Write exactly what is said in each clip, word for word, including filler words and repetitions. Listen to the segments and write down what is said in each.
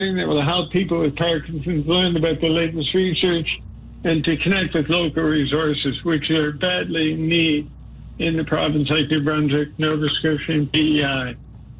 that will help people with Parkinson's learn about the latest research and to connect with local resources, which are badly in need in the province like New Brunswick, Nova Scotia, and P E I.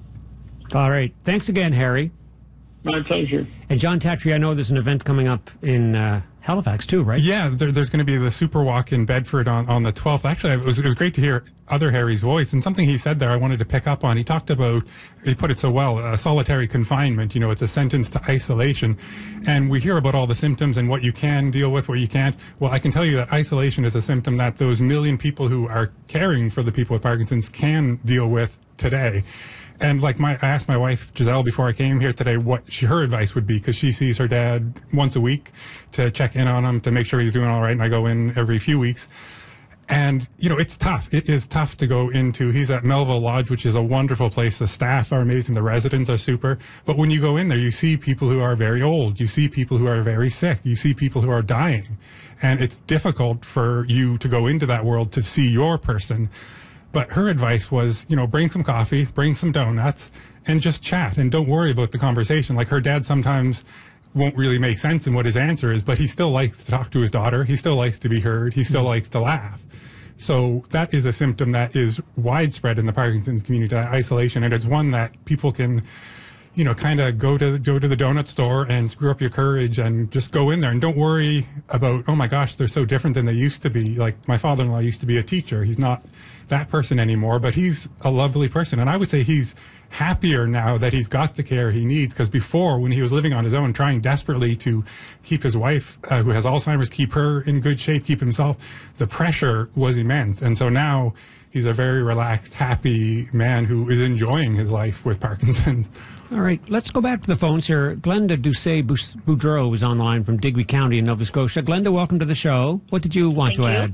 All right. Thanks again, Harry. My pleasure. And John Tatry, I know there's an event coming up in uh, Halifax too, right? Yeah, there, there's going to be the Super Walk in Bedford on, on the twelfth. Actually, it was, it was great to hear other Harry's voice, and something he said there I wanted to pick up on. He talked about, he put it so well, uh, solitary confinement. You know, it's a sentence to isolation. And we hear about all the symptoms and what you can deal with, what you can't. Well, I can tell you that isolation is a symptom that those million people who are caring for the people with Parkinson's can deal with today. And like my, I asked my wife, Giselle, before I came here today, what she, her advice would be, because she sees her dad once a week to check in on him, to make sure he's doing all right, and I go in every few weeks. And, you know, it's tough. It is tough to go into, he's at Melville Lodge, which is a wonderful place. The staff are amazing. The residents are super. But when you go in there, you see people who are very old. You see people who are very sick. You see people who are dying. And it's difficult for you to go into that world to see your person. But her advice was, you know, bring some coffee, bring some donuts, and just chat, and don't worry about the conversation. Like, her dad sometimes won't really make sense in what his answer is, but he still likes to talk to his daughter. He still likes to be heard. He still mm-hmm. likes to laugh. So that is a symptom that is widespread in the Parkinson's community, that isolation, and it's one that people can, you know, kind of go to go to the donut store and screw up your courage and just go in there, and don't worry about, oh my gosh, they're so different than they used to be. Like, my father-in-law used to be a teacher. He's not that person anymore, but he's a lovely person. And I would say he's happier now that he's got the care he needs, because before, when he was living on his own, trying desperately to keep his wife, uh, who has Alzheimer's, keep her in good shape, keep himself, the pressure was immense. And so now he's a very relaxed, happy man who is enjoying his life with Parkinson's. All right, let's go back to the phones here. Glenda Doucet-Boudreau is online from Digby County in Nova Scotia. Glenda, welcome to the show. What did you want Thank to you. add?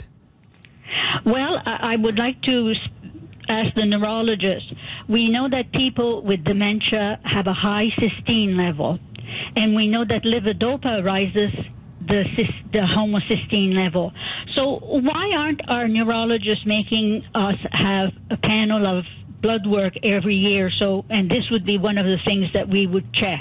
Well, I would like to ask the neurologist. We know that people with dementia have a high cysteine level, and we know that levodopa rises the, the homocysteine level. So why aren't our neurologists making us have a panel of blood work every year? So, and this would be one of the things that we would check.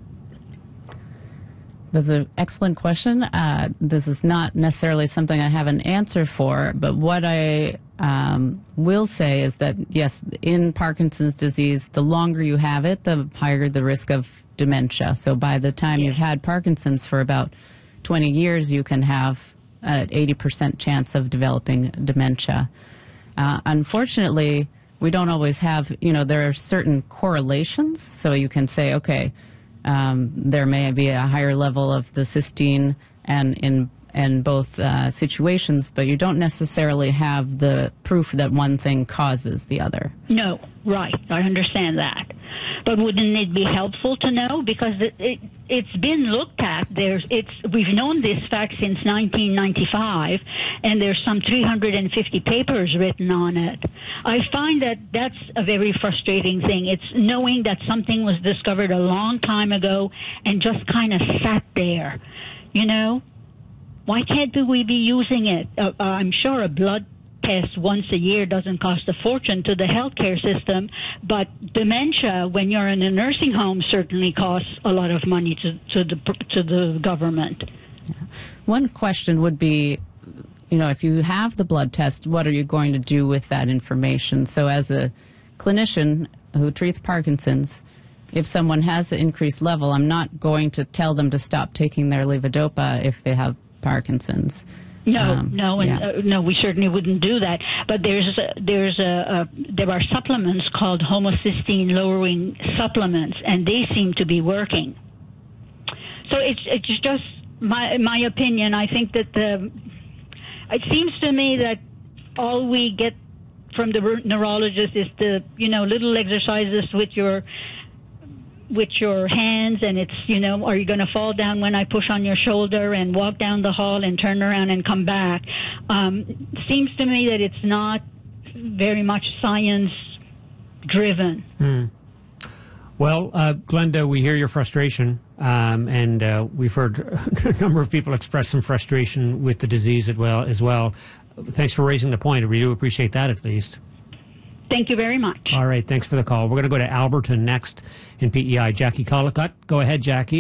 That's an excellent question. Uh, this is not necessarily something I have an answer for, but what I um, will say is that, yes, in Parkinson's disease, the longer you have it, the higher the risk of dementia. So by the time you've had Parkinson's for about twenty years, you can have an eighty percent chance of developing dementia. Uh, unfortunately, we don't always have, you know, there are certain correlations. So you can say, okay, Um, there may be a higher level of the cysteine and in in both uh, situations, but you don't necessarily have the proof that one thing causes the other. No, right. I understand that. But wouldn't it be helpful to know? Because it, it, it's been looked at. There's, it's, we've known this fact since nineteen ninety-five, and there's some three hundred fifty papers written on it. I find that that's a very frustrating thing. It's knowing that something was discovered a long time ago and just kind of sat there, you know? Why can't we be using it? Uh, I'm sure a blood test once a year doesn't cost a fortune to the healthcare system, but dementia, when you're in a nursing home, certainly costs a lot of money to, to the to the government. Yeah. One question would be, you know, if you have the blood test, what are you going to do with that information? So as a clinician who treats Parkinson's, if someone has an increased level, I'm not going to tell them to stop taking their levodopa if they have Parkinson's. No, um, no, and yeah. uh, no, we certainly wouldn't do that. But there's a, there's a, a there are supplements called homocysteine lowering supplements, and they seem to be working. So it's it's just my my opinion. I think that the it seems to me that all we get from the neurologist is the you know little exercises with your. with your hands, and it's, you know, are you going to fall down when I push on your shoulder, and walk down the hall and turn around and come back. Um, seems to me that it's not very much science-driven. Hmm. Well, uh, Glenda, we hear your frustration, um, and uh, we've heard a number of people express some frustration with the disease as well. As well. Thanks for raising the point. We do appreciate that, at least. Thank you very much. All right, thanks for the call. We're going to go to Alberta next in P E I. Jackie Collicott. Go ahead, Jackie.